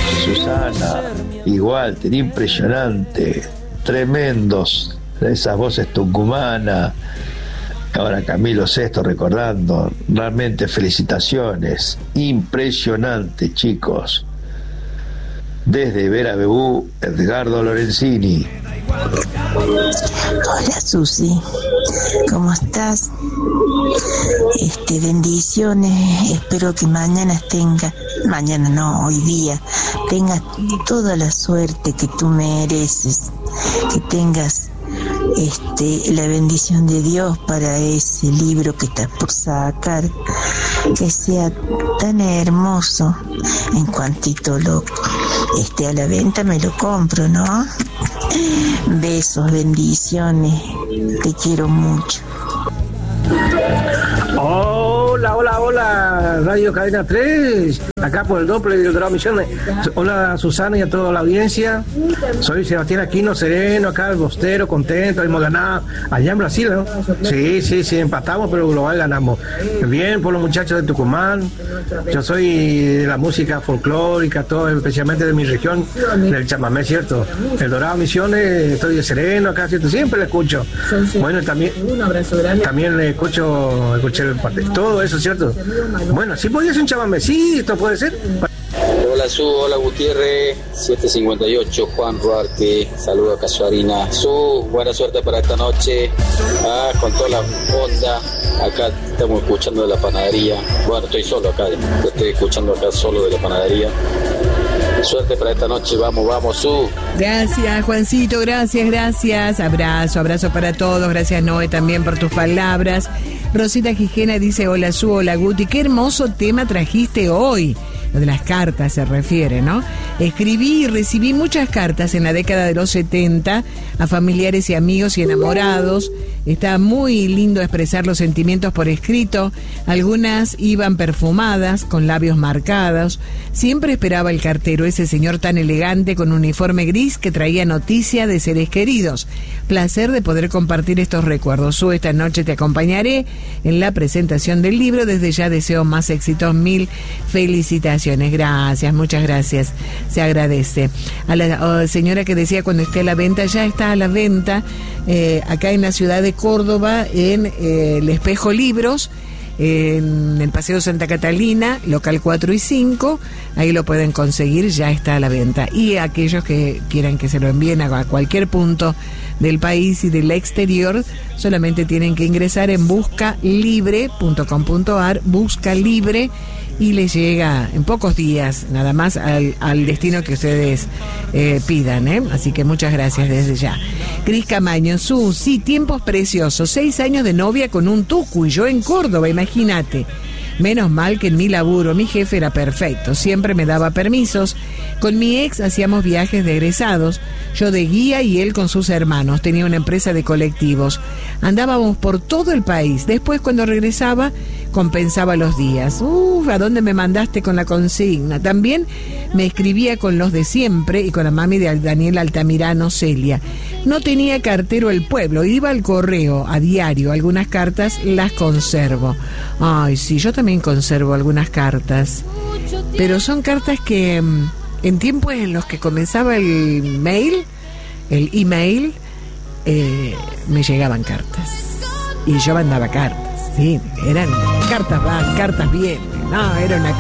Susana y Walter, impresionante, tremendos, esas voces tucumanas. Ahora Camilo Sesto recordando, realmente felicitaciones, impresionante, chicos. Desde Vera Bebú, Edgardo Lorenzini. Hola Susi, ¿cómo estás? Bendiciones, espero que mañana hoy día, tengas toda la suerte que tú mereces, que tengas la bendición de Dios para ese libro que estás por sacar, que sea tan hermoso. En cuantito lo esté a la venta me lo compro, ¿no? Besos, bendiciones, te quiero mucho. Hola, Radio Cadena 3, acá por el doble de Dorado Misiones. Hola Susana y a toda la audiencia. Soy Sebastián Aquino, sereno, acá el Bostero, contento, hemos ganado allá en Brasil, ¿no? Sí, empatamos, pero global ganamos. Bien por los muchachos de Tucumán. Yo soy de la música folclórica, todo, especialmente de mi región, del chamamé, ¿cierto? El Dorado Misiones, estoy de sereno acá, ¿cierto? Siempre le escucho. Bueno, también le escuché todo eso, ¿cierto? Bueno, sí podía ser un chamamecito, puede ser. Hola Su, hola Gutiérrez, 758, Juan Ruarte, saludos a Casuarina. Su, buena suerte para esta noche, con toda la onda. Acá estamos escuchando de la panadería. Bueno, estoy solo acá, estoy escuchando acá solo de la panadería. Suerte para esta noche, vamos, Su. Gracias, Juancito, gracias. Abrazo para todos. Gracias, Noé, también por tus palabras. Rosita Gijena dice, hola, Su, hola, Guti. Qué hermoso tema trajiste hoy. Lo de las cartas se refiere, ¿no? Escribí y recibí muchas cartas en la década de los 70 a familiares y amigos y enamorados. Está muy lindo expresar los sentimientos por escrito. Algunas iban perfumadas, con labios marcados. Siempre esperaba el cartero, ese señor tan elegante con uniforme gris que traía noticia de seres queridos. Placer de poder compartir estos recuerdos. Su, esta noche te acompañaré en la presentación del libro. Desde ya deseo más éxitos. Mil felicitaciones. Gracias, muchas gracias. Se agradece. A la señora que decía cuando esté a la venta, ya está a la venta acá en la ciudad de Córdoba, en el Espejo Libros, en el Paseo Santa Catalina, local 4 y 5, ahí lo pueden conseguir, ya está a la venta. Y aquellos que quieran que se lo envíen a cualquier punto del país y del exterior, solamente tienen que ingresar en buscalibre.com.ar, Busca Libre, y les llega en pocos días nada más al destino que ustedes pidan, ¿eh? Así que muchas gracias desde ya. Cris Camaño, sí, tiempos preciosos, 6 años de novia con un tucu y yo en Córdoba, imagínate. Menos mal que en mi laburo mi jefe era perfecto, siempre me daba permisos. Con mi ex hacíamos viajes de egresados, yo de guía y él con sus hermanos. Tenía una empresa de colectivos. Andábamos por todo el país. Después, cuando regresaba, compensaba los días. ¿A dónde me mandaste con la consigna? También me escribía con los de siempre y con la mami de Daniel Altamirano, Celia. No tenía cartero el pueblo, iba al correo a diario. Algunas cartas las conservo. Ay, sí, yo también conservo algunas cartas, pero son cartas que en tiempos en los que comenzaba el email, me llegaban cartas y yo mandaba cartas, sí, eran cartas van, cartas vienen, no, era una